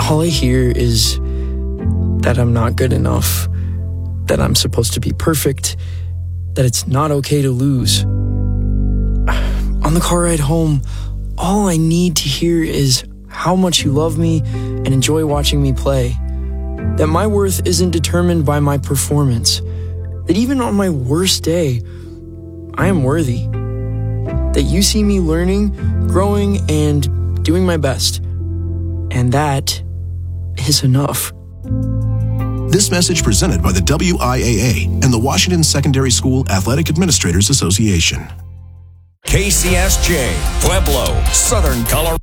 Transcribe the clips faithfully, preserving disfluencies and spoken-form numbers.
all I hear is that I'm not good enough, that I'm supposed to be perfect, that it's not okay to lose. On the car ride home, all I need to hear is how much you love me and enjoy watching me play. That my worth isn't determined by my performance. That even on my worst day, I am worthy. That you see me learning, growing, and doing my best. And that is enough. This message presented by the W I A A and the Washington Secondary School Athletic Administrators Association. K C S J, Pueblo, Southern Colorado.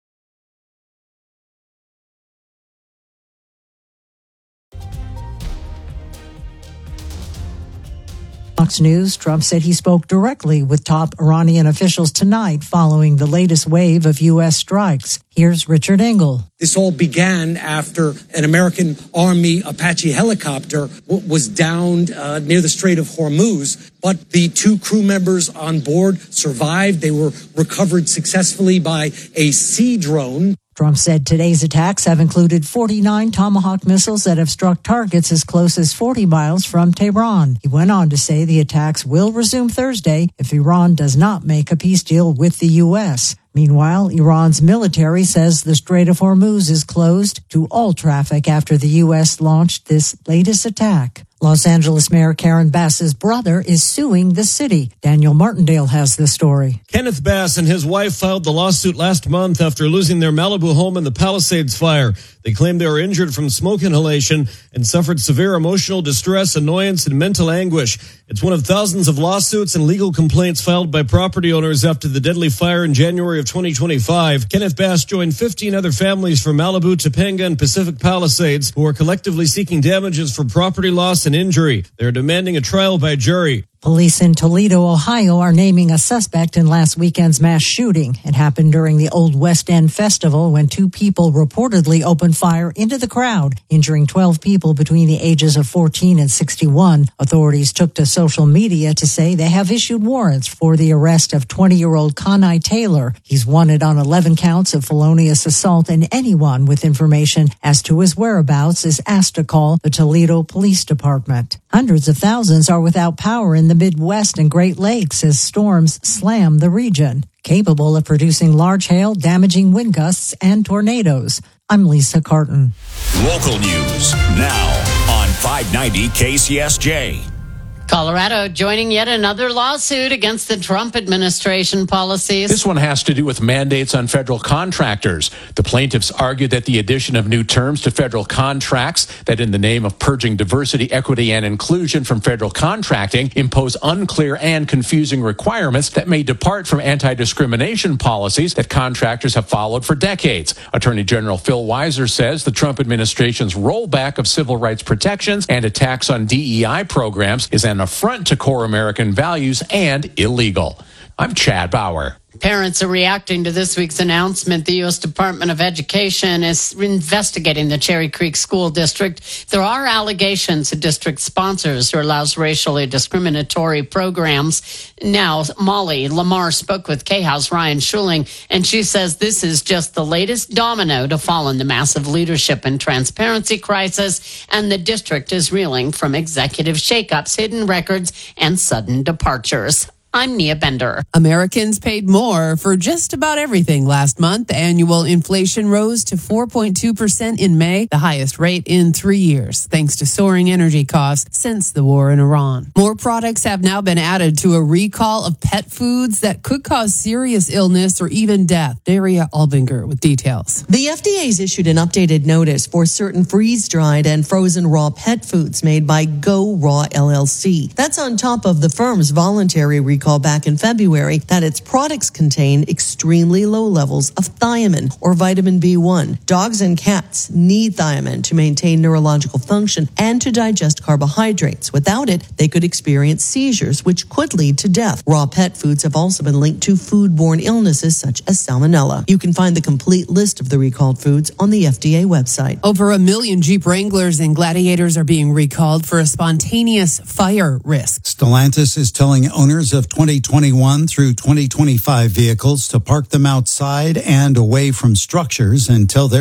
Fox News, Trump said he spoke directly with top Iranian officials tonight following the latest wave of U S strikes. Here's Richard Engel. This all began after an American Army Apache helicopter w- was downed uh, near the Strait of Hormuz, but the two crew members on board survived. They were recovered successfully by a sea drone. Trump said today's attacks have included forty-nine Tomahawk missiles that have struck targets as close as forty miles from Tehran. He went on to say the attacks will resume Thursday if Iran does not make a peace deal with the U S. Meanwhile, Iran's military says the Strait of Hormuz is closed to all traffic after the U S launched this latest attack. Los Angeles Mayor Karen Bass's brother is suing the city. Daniel Martindale has the story. Kenneth Bass and his wife filed the lawsuit last month after losing their Malibu home in the Palisades fire. They claimed they were injured from smoke inhalation and suffered severe emotional distress, annoyance, and mental anguish. It's one of thousands of lawsuits and legal complaints filed by property owners after the deadly fire in January of twenty twenty-five. Kenneth Bass joined fifteen other families from Malibu, Topanga, and Pacific Palisades who are collectively seeking damages for property loss and injury. They're demanding a trial by jury. Police in Toledo, Ohio are naming a suspect in last weekend's mass shooting. It happened during the Old West End Festival when two people reportedly opened fire into the crowd, injuring twelve people between the ages of fourteen and sixty-one. Authorities took to social media to say they have issued warrants for the arrest of twenty-year-old Conai Taylor. He's wanted on eleven counts of felonious assault, and anyone with information as to his whereabouts is asked to call the Toledo Police Department. Hundreds of thousands are without power in the Midwest and Great Lakes as storms slam the region, capable of producing large hail, damaging wind gusts, and tornadoes. I'm Lisa Carton. Local news now on five ninety K C S J. Colorado joining yet another lawsuit against the Trump administration policies. This one has to do with mandates on federal contractors. The plaintiffs argued that the addition of new terms to federal contracts that in the name of purging diversity, equity, and inclusion from federal contracting impose unclear and confusing requirements that may depart from anti-discrimination policies that contractors have followed for decades. Attorney General Phil Weiser says the Trump administration's rollback of civil rights protections and attacks on D E I programs is an affront to core American values and illegal. I'm Chad Bauer. Parents are reacting to this week's announcement. The U S Department of Education is investigating the Cherry Creek School District. There are allegations the district sponsors or allows racially discriminatory programs. Now, Molly Lamar spoke with K-House Ryan Schuling, and she says this is just the latest domino to fall in the massive leadership and transparency crisis, and the district is reeling from executive shakeups, hidden records, and sudden departures. I'm Nia Bender. Americans paid more for just about everything last month. Annual inflation rose to four point two percent in May, the highest rate in three years, thanks to soaring energy costs since the war in Iran. More products have now been added to a recall of pet foods that could cause serious illness or even death. Daria Albinger with details. The F D A's issued an updated notice for certain freeze-dried and frozen raw pet foods made by Go Raw L L C. That's on top of the firm's voluntary recall recall back in February that its products contain extremely low levels of thiamine or vitamin B one. Dogs and cats need thiamine to maintain neurological function and to digest carbohydrates. Without it, they could experience seizures, which could lead to death. Raw pet foods have also been linked to foodborne illnesses such as salmonella. You can find the complete list of the recalled foods on the F D A website. Over a million Jeep Wranglers and Gladiators are being recalled for a spontaneous fire risk. Stellantis is telling owners of twenty twenty-one through twenty twenty-five vehicles to park them outside and away from structures until they're